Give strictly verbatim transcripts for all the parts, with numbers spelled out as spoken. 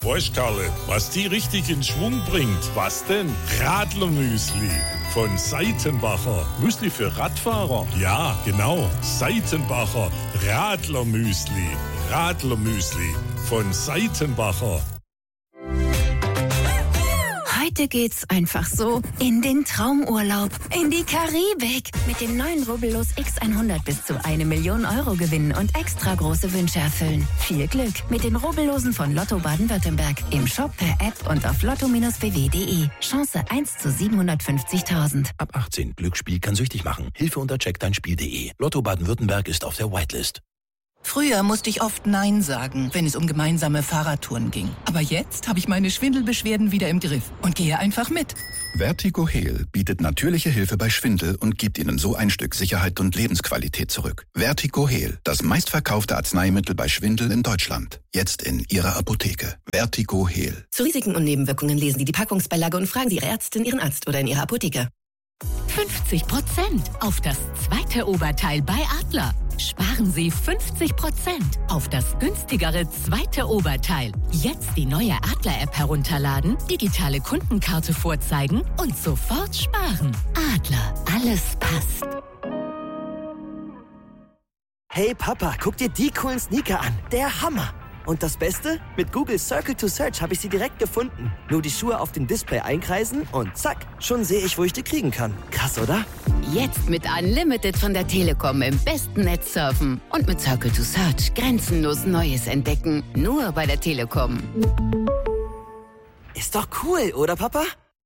Weißt, Karle, was die richtig in Schwung bringt? Was denn? Radlermüsli. Von Seitenbacher. Müsli für Radfahrer? Ja, genau. Seitenbacher. Radlermüsli. Radlermüsli. Von Seitenbacher. Heute geht's einfach so in den Traumurlaub, in die Karibik. Mit dem neuen Rubbellos X hundert bis zu eine Million Euro gewinnen und extra große Wünsche erfüllen. Viel Glück mit den Rubbellosen von Lotto Baden-Württemberg. Im Shop, per App und auf lotto b w punkt de. Chance eins zu siebenhundertfünfzigtausend. Ab achtzehn. Glücksspiel kann süchtig machen. Hilfe unter check dein spiel punkt de. Lotto Baden-Württemberg ist auf der Whitelist. Früher musste ich oft Nein sagen, wenn es um gemeinsame Fahrradtouren ging. Aber jetzt habe ich meine Schwindelbeschwerden wieder im Griff und gehe einfach mit. Vertigo Heal bietet natürliche Hilfe bei Schwindel und gibt Ihnen so ein Stück Sicherheit und Lebensqualität zurück. Vertigo Heal, das meistverkaufte Arzneimittel bei Schwindel in Deutschland. Jetzt in Ihrer Apotheke. Vertigo Heal. Zu Risiken und Nebenwirkungen lesen Sie die Packungsbeilage und fragen Sie Ihre Ärztin, Ihren Arzt oder in Ihrer Apotheke. fünfzig Prozent auf das zweite Oberteil bei Adler. Sparen Sie fünfzig Prozent auf das günstigere zweite Oberteil. Jetzt die neue Adler-App herunterladen, digitale Kundenkarte vorzeigen und sofort sparen. Adler, alles passt. Hey Papa, guck dir die coolen Sneaker an. Der Hammer! Und das Beste? Mit Google Circle to Search habe ich sie direkt gefunden. Nur die Schuhe auf dem Display einkreisen und zack, schon sehe ich, wo ich die kriegen kann. Krass, oder? Jetzt mit Unlimited von der Telekom im besten Netz surfen. Und mit Circle to Search grenzenlos Neues entdecken. Nur bei der Telekom. Ist doch cool, oder Papa?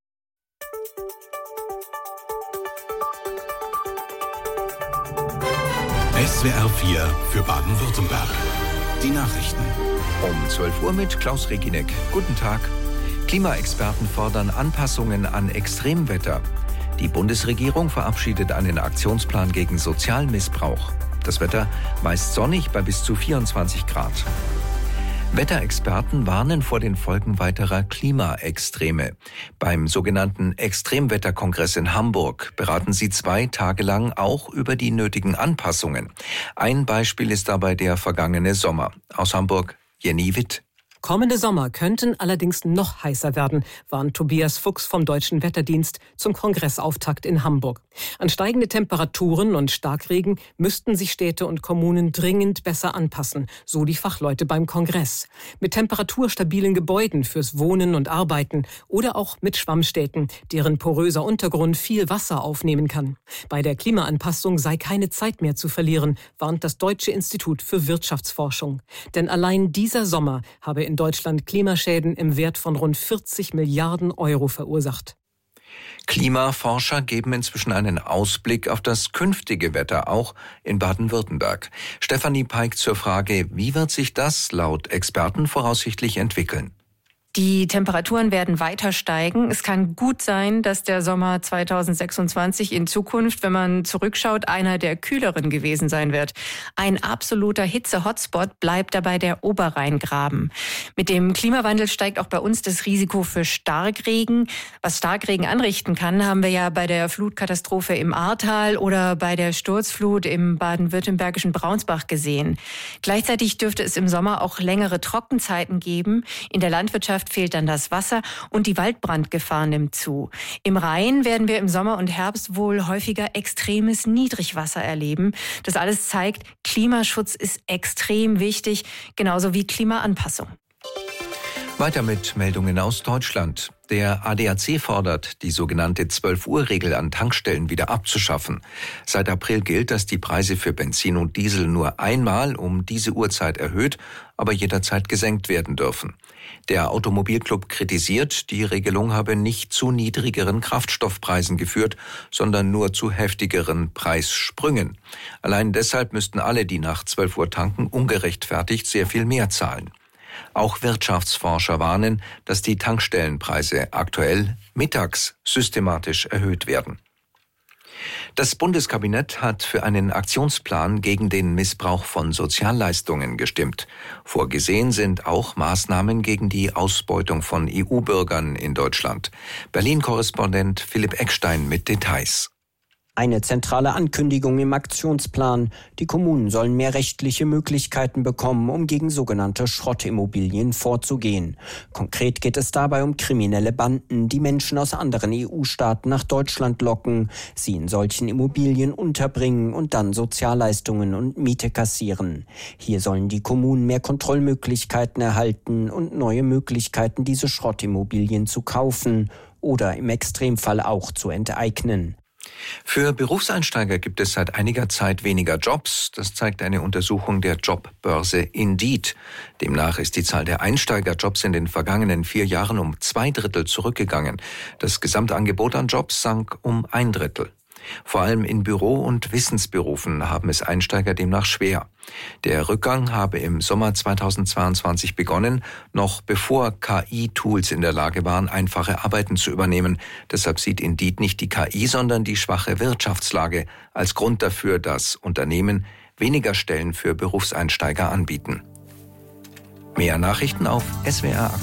S W R vier für Baden-Württemberg. Die Nachrichten. Um zwölf Uhr mit Klaus Reginek. Guten Tag. Klimaexperten fordern Anpassungen an Extremwetter. Die Bundesregierung verabschiedet einen Aktionsplan gegen Sozialmissbrauch. Das Wetter meist sonnig bei bis zu vierundzwanzig Grad. Wetterexperten warnen vor den Folgen weiterer Klimaextreme. Beim sogenannten Extremwetterkongress in Hamburg beraten sie zwei Tage lang auch über die nötigen Anpassungen. Ein Beispiel ist dabei der vergangene Sommer. Aus Hamburg, Jenny Witt. Kommende Sommer könnten allerdings noch heißer werden, warnt Tobias Fuchs vom Deutschen Wetterdienst zum Kongressauftakt in Hamburg. An steigende Temperaturen und Starkregen müssten sich Städte und Kommunen dringend besser anpassen, so die Fachleute beim Kongress. Mit temperaturstabilen Gebäuden fürs Wohnen und Arbeiten oder auch mit Schwammstädten, deren poröser Untergrund viel Wasser aufnehmen kann. Bei der Klimaanpassung sei keine Zeit mehr zu verlieren, warnt das Deutsche Institut für Wirtschaftsforschung. Denn allein dieser Sommer habe in Deutschland Klimaschäden im Wert von rund vierzig Milliarden Euro verursacht. Klimaforscher geben inzwischen einen Ausblick auf das künftige Wetter, auch in Baden-Württemberg. Stefanie Peik zur Frage, wie wird sich das laut Experten voraussichtlich entwickeln? Die Temperaturen werden weiter steigen. Es kann gut sein, dass der Sommer zweitausendsechsundzwanzig in Zukunft, wenn man zurückschaut, einer der kühleren gewesen sein wird. Ein absoluter Hitze-Hotspot bleibt dabei der Oberrheingraben. Mit dem Klimawandel steigt auch bei uns das Risiko für Starkregen. Was Starkregen anrichten kann, haben wir ja bei der Flutkatastrophe im Ahrtal oder bei der Sturzflut im baden-württembergischen Braunsbach gesehen. Gleichzeitig dürfte es im Sommer auch längere Trockenzeiten geben. In der Landwirtschaft fehlt dann das Wasser und die Waldbrandgefahr nimmt zu. Im Rhein werden wir im Sommer und Herbst wohl häufiger extremes Niedrigwasser erleben. Das alles zeigt, Klimaschutz ist extrem wichtig, genauso wie Klimaanpassung. Weiter mit Meldungen aus Deutschland. Der A D A C fordert, die sogenannte zwölf-Uhr-Regel an Tankstellen wieder abzuschaffen. Seit April gilt, dass die Preise für Benzin und Diesel nur einmal um diese Uhrzeit erhöht, aber jederzeit gesenkt werden dürfen. Der Automobilclub kritisiert, die Regelung habe nicht zu niedrigeren Kraftstoffpreisen geführt, sondern nur zu heftigeren Preissprüngen. Allein deshalb müssten alle, die nach zwölf Uhr tanken, ungerechtfertigt sehr viel mehr zahlen. Auch Wirtschaftsforscher warnen, dass die Tankstellenpreise aktuell mittags systematisch erhöht werden. Das Bundeskabinett hat für einen Aktionsplan gegen den Missbrauch von Sozialleistungen gestimmt. Vorgesehen sind auch Maßnahmen gegen die Ausbeutung von E U-Bürgern in Deutschland. Berlin-Korrespondent Philipp Eckstein mit Details. Eine zentrale Ankündigung im Aktionsplan. Die Kommunen sollen mehr rechtliche Möglichkeiten bekommen, um gegen sogenannte Schrottimmobilien vorzugehen. Konkret geht es dabei um kriminelle Banden, die Menschen aus anderen E U-Staaten nach Deutschland locken, sie in solchen Immobilien unterbringen und dann Sozialleistungen und Miete kassieren. Hier sollen die Kommunen mehr Kontrollmöglichkeiten erhalten und neue Möglichkeiten, diese Schrottimmobilien zu kaufen oder im Extremfall auch zu enteignen. Für Berufseinsteiger gibt es seit einiger Zeit weniger Jobs. Das zeigt eine Untersuchung der Jobbörse Indeed. Demnach ist die Zahl der Einsteigerjobs in den vergangenen vier Jahren um zwei Drittel zurückgegangen. Das Gesamtangebot an Jobs sank um ein Drittel. Vor allem in Büro- und Wissensberufen haben es Einsteiger demnach schwer. Der Rückgang habe im Sommer zweitausendzweiundzwanzig begonnen, noch bevor K I-Tools in der Lage waren, einfache Arbeiten zu übernehmen. Deshalb sieht Indeed nicht die K I, sondern die schwache Wirtschaftslage als Grund dafür, dass Unternehmen weniger Stellen für Berufseinsteiger anbieten. Mehr Nachrichten auf S W R.